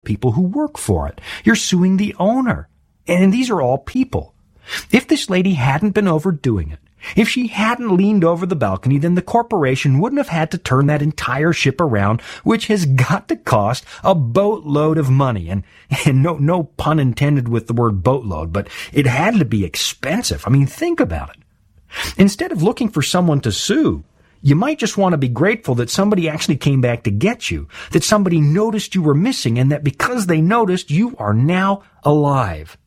people who work for it. You're suing the owner. And these are all people. If this lady hadn't been overdoing it, if she hadn't leaned over the balcony, then the corporation wouldn't have had to turn that entire ship around, which has got to cost a boatload of money. And no pun intended with the word boatload, but it had to be expensive. I mean, think about it. Instead of looking for someone to sue, you might just want to be grateful that somebody actually came back to get you, that somebody noticed you were missing, and that because they noticed, you are now alive.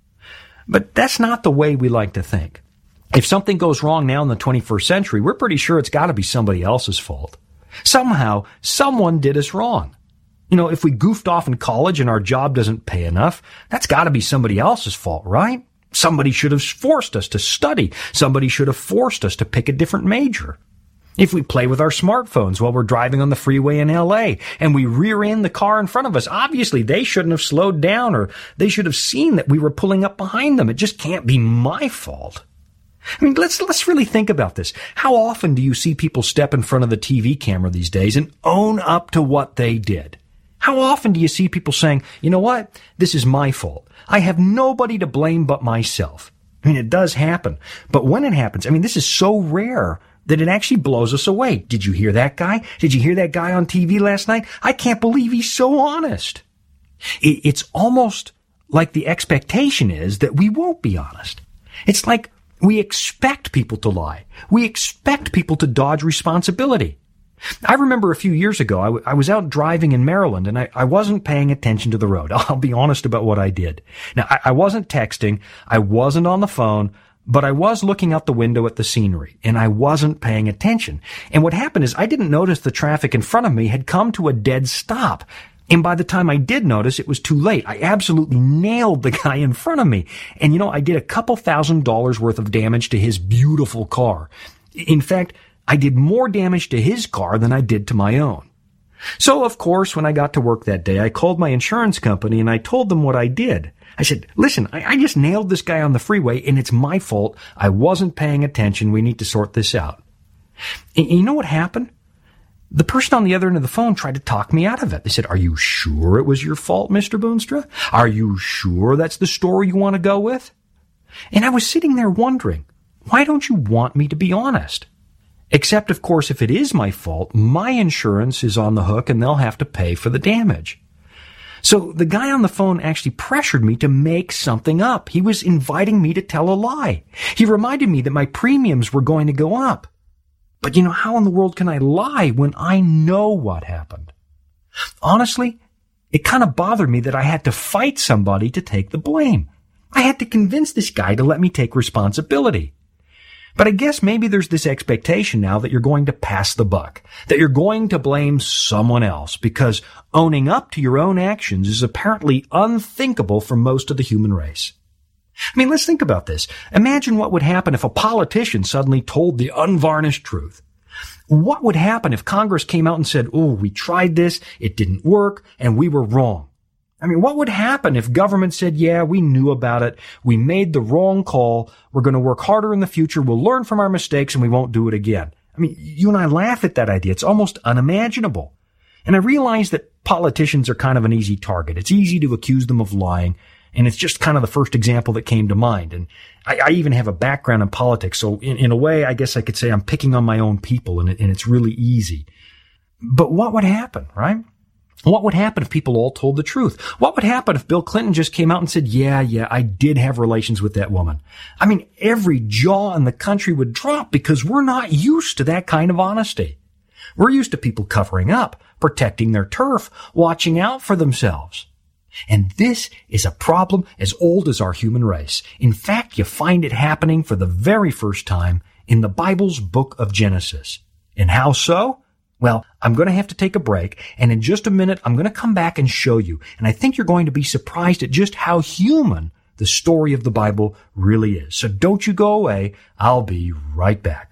But that's not the way we like to think. If something goes wrong now in the 21st century, we're pretty sure it's got to be somebody else's fault. Somehow, someone did us wrong. You know, if we goofed off in college and our job doesn't pay enough, that's got to be somebody else's fault, right? Somebody should have forced us to study. Somebody should have forced us to pick a different major. If we play with our smartphones while we're driving on the freeway in LA and we rear end the car in front of us, obviously they shouldn't have slowed down, or they should have seen that we were pulling up behind them. It just can't be my fault. I mean, let's really think about this. How often do you see people step in front of the TV camera these days and own up to what they did? How often do you see people saying, you know what? This is my fault. I have nobody to blame but myself. I mean, it does happen. But when it happens, I mean, this is so rare that it actually blows us away. Did you hear that guy? Did you hear that guy on TV last night? I can't believe he's so honest. It's almost like the expectation is that we won't be honest. It's like we expect people to lie. We expect people to dodge responsibility. I remember a few years ago, I was out driving in Maryland, and I wasn't paying attention to the road. I'll be honest about what I did. Now, I wasn't texting, I wasn't on the phone, but I was looking out the window at the scenery, and I wasn't paying attention. And what happened is I didn't notice the traffic in front of me had come to a dead stop. And by the time I did notice, it was too late. I absolutely nailed the guy in front of me. And you know, I did a couple $1,000s worth of damage to his beautiful car. In fact, I did more damage to his car than I did to my own. So, of course, when I got to work that day, I called my insurance company and I told them what I did. I said, listen, I just nailed this guy on the freeway and it's my fault. I wasn't paying attention. We need to sort this out. And you know what happened? The person on the other end of the phone tried to talk me out of it. They said, are you sure it was your fault, Mr. Boonstra? Are you sure that's the story you want to go with? And I was sitting there wondering, why don't you want me to be honest? Except, of course, if it is my fault, my insurance is on the hook and they'll have to pay for the damage. So the guy on the phone actually pressured me to make something up. He was inviting me to tell a lie. He reminded me that my premiums were going to go up. But you know, how in the world can I lie when I know what happened? Honestly, it kind of bothered me that I had to fight somebody to take the blame. I had to convince this guy to let me take responsibility. But I guess maybe there's this expectation now that you're going to pass the buck, that you're going to blame someone else, because owning up to your own actions is apparently unthinkable for most of the human race. I mean, let's think about this. Imagine what would happen if a politician suddenly told the unvarnished truth. What would happen if Congress came out and said, oh, we tried this, it didn't work, and we were wrong? I mean, what would happen if government said, yeah, we knew about it, we made the wrong call, we're going to work harder in the future, we'll learn from our mistakes, and we won't do it again? I mean, you and I laugh at that idea. It's almost unimaginable. And I realize that politicians are kind of an easy target. It's easy to accuse them of lying. And it's just kind of the first example that came to mind. And I even have a background in politics. So in a way, I guess I could say I'm picking on my own people, and it's really easy. But what would happen, right? What would happen if people all told the truth? What would happen if Bill Clinton just came out and said, yeah, I did have relations with that woman? I mean, every jaw in the country would drop because we're not used to that kind of honesty. We're used to people covering up, protecting their turf, watching out for themselves. And this is a problem as old as our human race. In fact, you find it happening for the very first time in the Bible's book of Genesis. And how so? Well, I'm going to have to take a break, and in just a minute, I'm going to come back and show you. And I think you're going to be surprised at just how human the story of the Bible really is. So don't you go away. I'll be right back.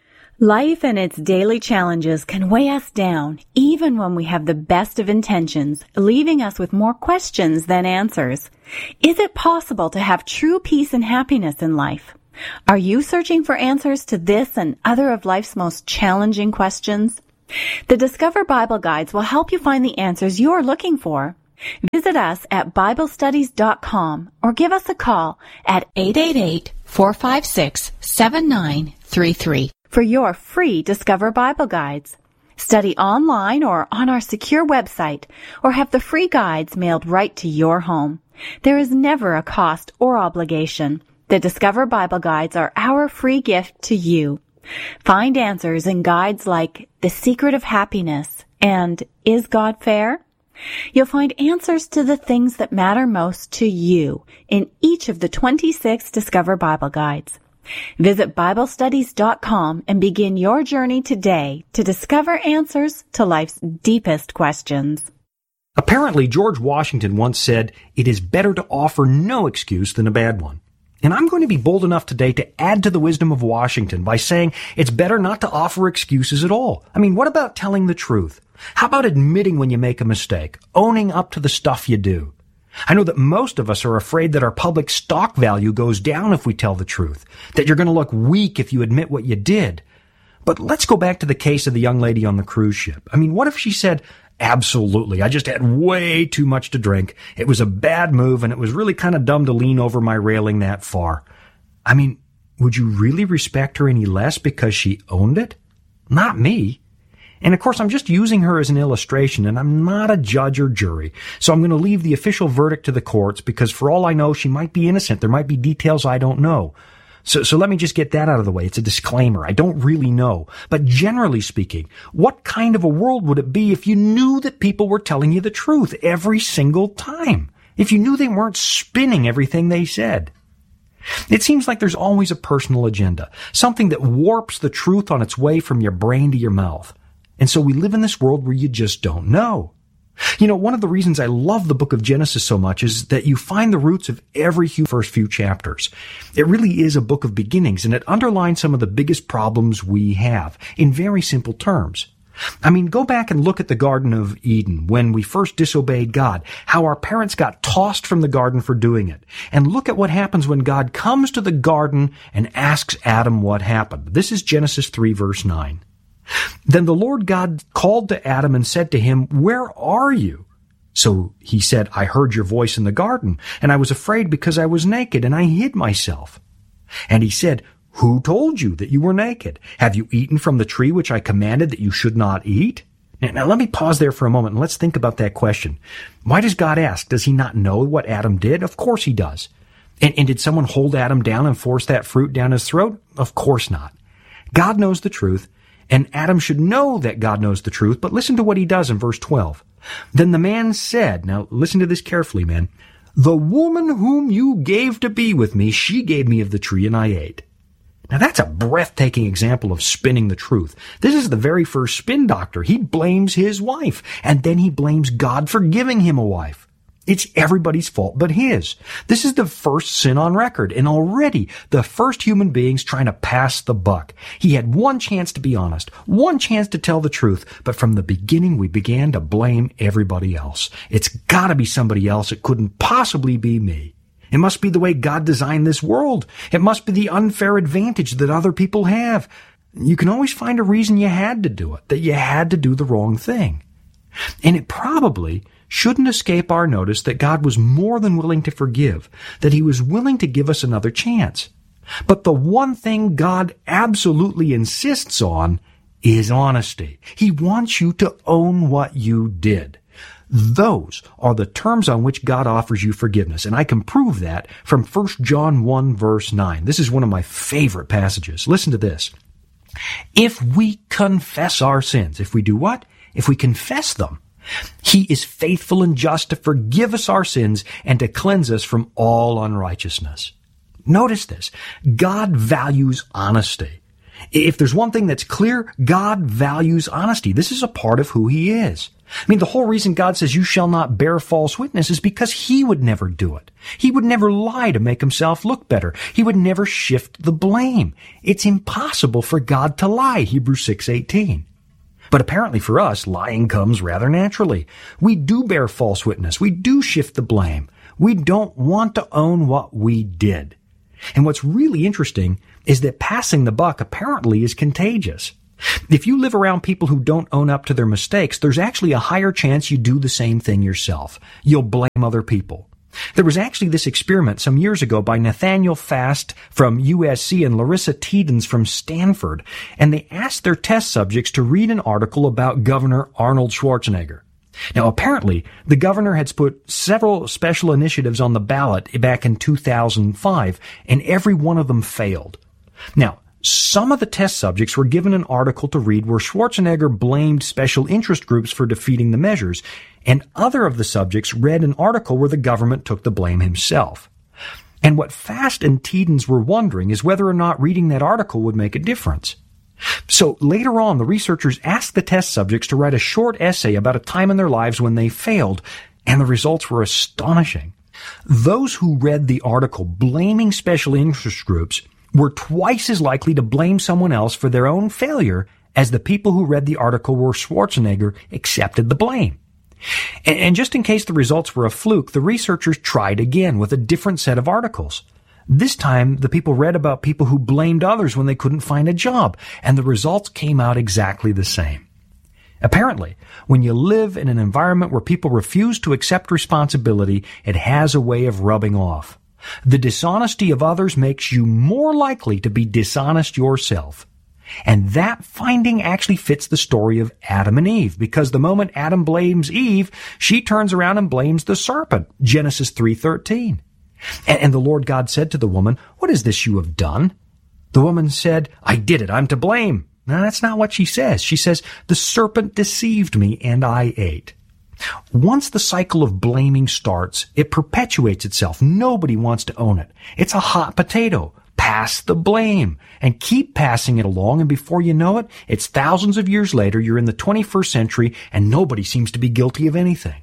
Life and its daily challenges can weigh us down, even when we have the best of intentions, leaving us with more questions than answers. Is it possible to have true peace and happiness in life? Are you searching for answers to this and other of life's most challenging questions? The Discover Bible Guides will help you find the answers you're looking for. Visit us at BibleStudies.com or give us a call at 888-456-7933 for your free Discover Bible Guides. Study online or on our secure website, or have the free guides mailed right to your home. There is never a cost or obligation. The Discover Bible Guides are our free gift to you. Find answers in guides like The Secret of Happiness and Is God Fair? You'll find answers to the things that matter most to you in each of the 26 Discover Bible Guides. Visit BibleStudies.com and begin your journey today to discover answers to life's deepest questions. Apparently, George Washington once said, "It is better to offer no excuse than a bad one." And I'm going to be bold enough today to add to the wisdom of Washington by saying it's better not to offer excuses at all. I mean, what about telling the truth? How about admitting when you make a mistake, owning up to the stuff you do? I know that most of us are afraid that our public stock value goes down if we tell the truth, that you're going to look weak if you admit what you did. But let's go back to the case of the young lady on the cruise ship. I mean, what if she said, "Absolutely, I just had way too much to drink. It was a bad move, and it was really kind of dumb to lean over my railing that far." I mean, would you really respect her any less because she owned it? Not me. And of course, I'm just using her as an illustration, and I'm not a judge or jury. So I'm going to leave the official verdict to the courts, because for all I know, she might be innocent. There might be details I don't know. So let me just get that out of the way. It's a disclaimer. I don't really know. But generally speaking, what kind of a world would it be if you knew that people were telling you the truth every single time? If you knew they weren't spinning everything they said? It seems like there's always a personal agenda, something that warps the truth on its way from your brain to your mouth. And so we live in this world where you just don't know. You know, one of the reasons I love the book of Genesis so much is that you find the roots of every first few chapters. It really is a book of beginnings, and it underlines some of the biggest problems we have in very simple terms. I mean, go back and look at the Garden of Eden when we first disobeyed God, how our parents got tossed from the garden for doing it. And look at what happens when God comes to the garden and asks Adam what happened. This is Genesis 3, verse 9. Then the Lord God called to Adam and said to him, "Where are you?" So he said, "I heard your voice in the garden, and I was afraid because I was naked, and I hid myself." And he said, "Who told you that you were naked? Have you eaten from the tree which I commanded that you should not eat?" Now let me pause there for a moment, and let's think about that question. Why does God ask? Does he not know what Adam did? Of course he does. And did someone hold Adam down and force that fruit down his throat? Of course not. God knows the truth. And Adam should know that God knows the truth, but listen to what he does in verse 12. Then the man said, now listen to this carefully, man, "The woman whom you gave to be with me, she gave me of the tree and I ate." Now that's a breathtaking example of spinning the truth. This is the very first spin doctor. He blames his wife, and then he blames God for giving him a wife. It's everybody's fault but his. This is the first sin on record, and already the first human beings trying to pass the buck. He had one chance to be honest, one chance to tell the truth, but from the beginning we began to blame everybody else. It's gotta be somebody else. It couldn't possibly be me. It must be the way God designed this world. It must be the unfair advantage that other people have. You can always find a reason you had to do it, that you had to do the wrong thing. And it probably shouldn't escape our notice that God was more than willing to forgive, that he was willing to give us another chance. But the one thing God absolutely insists on is honesty. He wants you to own what you did. Those are the terms on which God offers you forgiveness, and I can prove that from 1 John 1, verse 9. This is one of my favorite passages. Listen to this. If we confess our sins, if we do what? If we confess them, he is faithful and just to forgive us our sins and to cleanse us from all unrighteousness. Notice this. God values honesty. If there's one thing that's clear, God values honesty. This is a part of who he is. I mean, the whole reason God says you shall not bear false witness is because he would never do it. He would never lie to make himself look better. He would never shift the blame. It's impossible for God to lie, Hebrews 6:18. But apparently for us, lying comes rather naturally. We do bear false witness. We do shift the blame. We don't want to own what we did. And what's really interesting is that passing the buck apparently is contagious. If you live around people who don't own up to their mistakes, there's actually a higher chance you do the same thing yourself. You'll blame other people. There was actually this experiment some years ago by Nathaniel Fast from USC and Larissa Tiedens from Stanford, and they asked their test subjects to read an article about Governor Arnold Schwarzenegger. Now, apparently, the governor had put several special initiatives on the ballot back in 2005, and every one of them failed. Now, some of the test subjects were given an article to read where Schwarzenegger blamed special interest groups for defeating the measures, and other of the subjects read an article where the government took the blame himself. And what Fast and Tiedens were wondering is whether or not reading that article would make a difference. So later on, the researchers asked the test subjects to write a short essay about a time in their lives when they failed, and the results were astonishing. Those who read the article blaming special interest groups were twice as likely to blame someone else for their own failure as the people who read the article where Schwarzenegger accepted the blame. And just in case the results were a fluke, the researchers tried again with a different set of articles. This time, the people read about people who blamed others when they couldn't find a job, and the results came out exactly the same. Apparently, when you live in an environment where people refuse to accept responsibility, it has a way of rubbing off. The dishonesty of others makes you more likely to be dishonest yourself. And that finding actually fits the story of Adam and Eve, because the moment Adam blames Eve, she turns around and blames the serpent, Genesis 3:13. And the Lord God said to the woman, "What is this you have done?" The woman said, "I did it, I'm to blame." No, that's not what she says. She says, "The serpent deceived me and I ate." Once the cycle of blaming starts, it perpetuates itself. Nobody wants to own it. It's a hot potato. Pass the blame and keep passing it along, and before you know it, it's thousands of years later, you're in the 21st century, and nobody seems to be guilty of anything.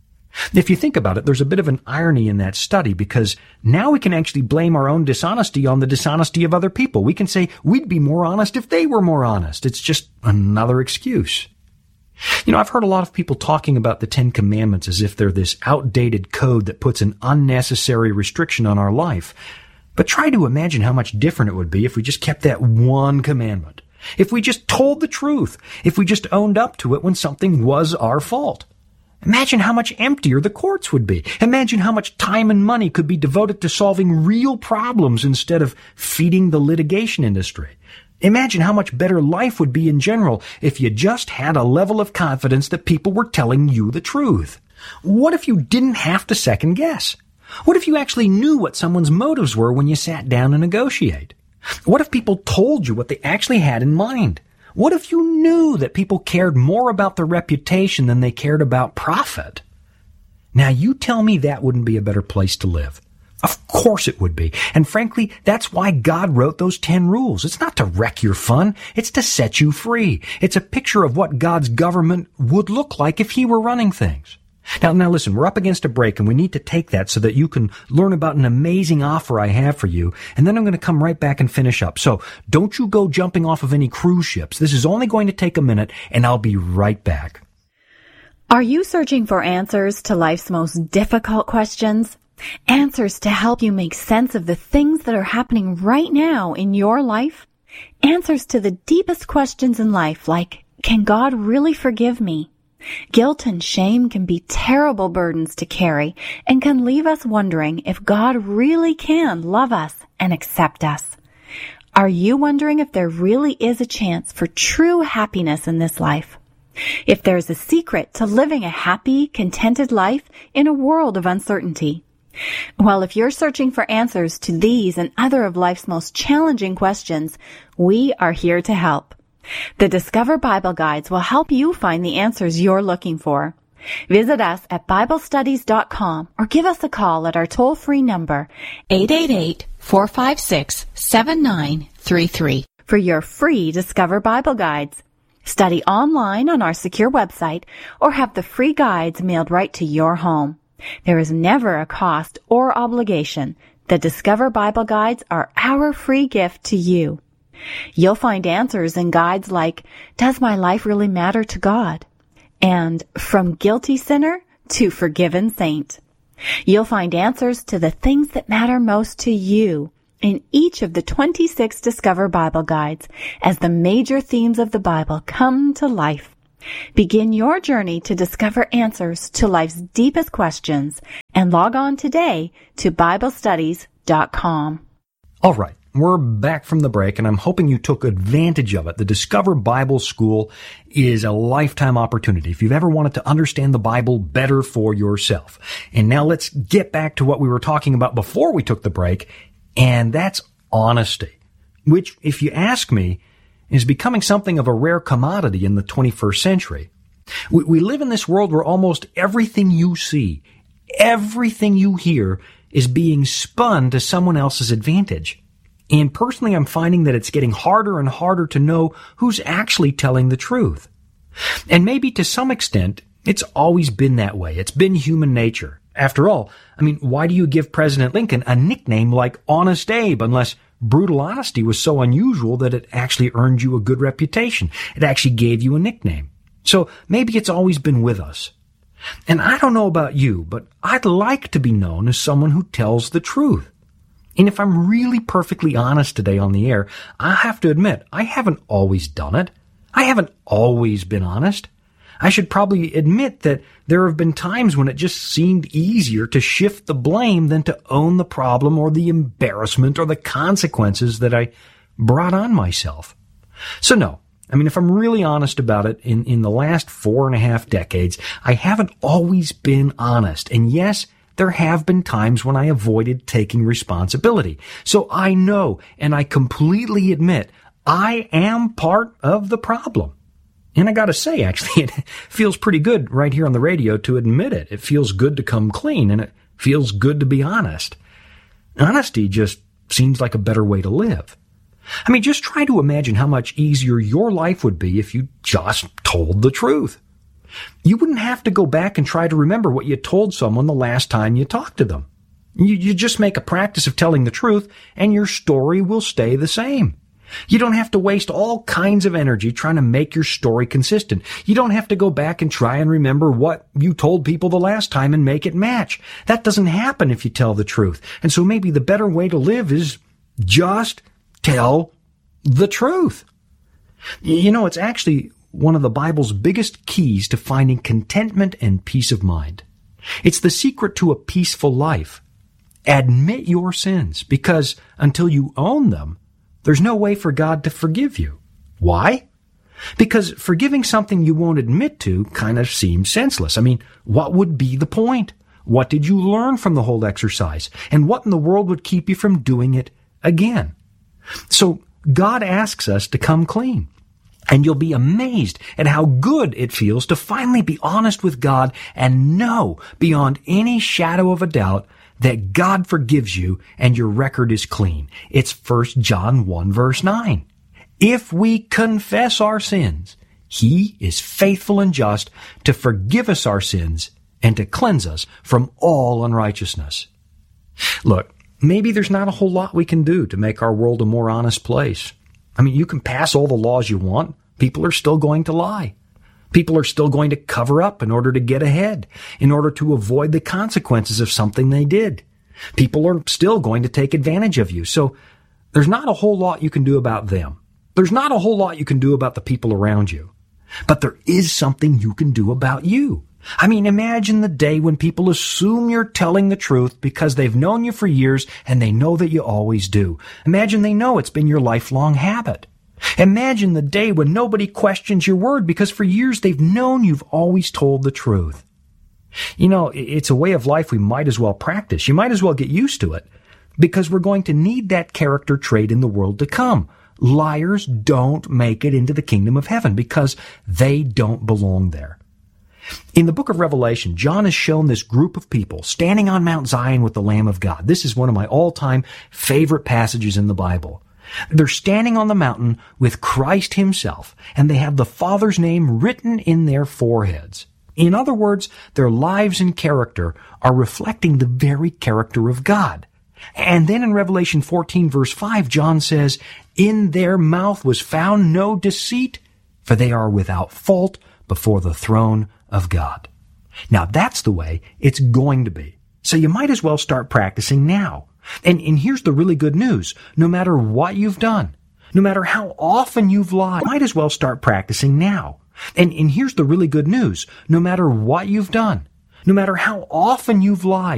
If you think about it, there's a bit of an irony in that study, because now we can actually blame our own dishonesty on the dishonesty of other people. We can say we'd be more honest if they were more honest. It's just another excuse. You know, I've heard a lot of people talking about the Ten Commandments as if they're this outdated code that puts an unnecessary restriction on our life. But try to imagine how much different it would be if we just kept that one commandment. If we just told the truth. If we just owned up to it when something was our fault. Imagine how much emptier the courts would be. Imagine how much time and money could be devoted to solving real problems instead of feeding the litigation industry. Imagine how much better life would be in general if you just had a level of confidence that people were telling you the truth. What if you didn't have to second guess? What if you actually knew what someone's motives were when you sat down to negotiate? What if people told you what they actually had in mind? What if you knew that people cared more about their reputation than they cared about profit? Now you tell me that wouldn't be a better place to live. Of course it would be. And frankly, that's why God wrote those 10 rules. It's not to wreck your fun. It's to set you free. It's a picture of what God's government would look like if He were running things. Now listen, we're up against a break, and we need to take that so that you can learn about an amazing offer I have for you. And then I'm going to come right back and finish up. So don't you go jumping off of any cruise ships. This is only going to take a minute, and I'll be right back. Are you searching for answers to life's most difficult questions? Answers to help you make sense of the things that are happening right now in your life? Answers to the deepest questions in life, like, can God really forgive me? Guilt and shame can be terrible burdens to carry and can leave us wondering if God really can love us and accept us. Are you wondering if there really is a chance for true happiness in this life? If there's a secret to living a happy, contented life in a world of uncertainty? Well, if you're searching for answers to these and other of life's most challenging questions, we are here to help. The Discover Bible Guides will help you find the answers you're looking for. Visit us at BibleStudies.com or give us a call at our toll-free number, 888-456-7933, for your free Discover Bible Guides. Study online on our secure website or have the free guides mailed right to your home. There is never a cost or obligation. The Discover Bible Guides are our free gift to you. You'll find answers in guides like, Does my life really matter to God? And From Guilty Sinner to Forgiven Saint. You'll find answers to the things that matter most to you, in each of the 26 Discover Bible Guides as the major themes of the Bible come to life. Begin your journey to discover answers to life's deepest questions and log on today to BibleStudies.com. All right, we're back from the break, and I'm hoping you took advantage of it. The Discover Bible School is a lifetime opportunity if you've ever wanted to understand the Bible better for yourself. And now let's get back to what we were talking about before we took the break, and that's honesty, which, if you ask me, is becoming something of a rare commodity in the 21st century. We live in this world where almost everything you see, everything you hear is being spun to someone else's advantage. And personally, I'm finding that it's getting harder and harder to know who's actually telling the truth. And maybe to some extent, it's always been that way. It's been human nature. After all, why do you give President Lincoln a nickname like Honest Abe unless brutal honesty was so unusual that it actually earned you a good reputation? It actually gave you a nickname. So maybe it's always been with us. And I don't know about you, but I'd like to be known as someone who tells the truth. And if I'm really perfectly honest today on the air, I have to admit, I haven't always done it. I haven't always been honest. I should probably admit that there have been times when it just seemed easier to shift the blame than to own the problem or the embarrassment or the consequences that I brought on myself. So no, if I'm really honest about it, in the last 4.5 decades, I haven't always been honest. And yes, there have been times when I avoided taking responsibility. So I know, and I completely admit, I am part of the problem. And I gotta say, actually, it feels pretty good right here on the radio to admit it. It feels good to come clean, and it feels good to be honest. Honesty just seems like a better way to live. Just try to imagine how much easier your life would be if you just told the truth. You wouldn't have to go back and try to remember what you told someone the last time you talked to them. You just make a practice of telling the truth, and your story will stay the same. You don't have to waste all kinds of energy trying to make your story consistent. You don't have to go back and try and remember what you told people the last time and make it match. That doesn't happen if you tell the truth. And so maybe the better way to live is just tell the truth. It's actually one of the Bible's biggest keys to finding contentment and peace of mind. It's the secret to a peaceful life. Admit your sins, because until you own them, there's no way for God to forgive you. Why? Because forgiving something you won't admit to kind of seems senseless. What would be the point? What did you learn from the whole exercise? And what in the world would keep you from doing it again? So God asks us to come clean. And you'll be amazed at how good it feels to finally be honest with God and know beyond any shadow of a doubt that God forgives you and your record is clean. It's 1 John 1 verse 9. If we confess our sins, He is faithful and just to forgive us our sins and to cleanse us from all unrighteousness. Look, maybe there's not a whole lot we can do to make our world a more honest place. You can pass all the laws you want. People are still going to lie. People are still going to cover up in order to get ahead, in order to avoid the consequences of something they did. People are still going to take advantage of you. So there's not a whole lot you can do about them. There's not a whole lot you can do about the people around you. But there is something you can do about you. Imagine the day when people assume you're telling the truth because they've known you for years and they know that you always do. Imagine they know it's been your lifelong habit. Imagine the day when nobody questions your word because for years they've known you've always told the truth. It's a way of life we might as well practice. You might as well get used to it because we're going to need that character trait in the world to come. Liars don't make it into the kingdom of heaven because they don't belong there. In the book of Revelation, John has shown this group of people standing on Mount Zion with the Lamb of God. This is one of my all-time favorite passages in the Bible. They're standing on the mountain with Christ Himself, and they have the Father's name written in their foreheads. In other words, their lives and character are reflecting the very character of God. And then in Revelation 14, verse 5, John says, "In their mouth was found no deceit, for they are without fault before the throne of God." Now that's the way it's going to be. So you might as well start practicing now. And here's the really good news. No matter what you've done, no matter how often you've lied, might as well start practicing now. And here's the really good news. No matter what you've done, no matter how often you've lied,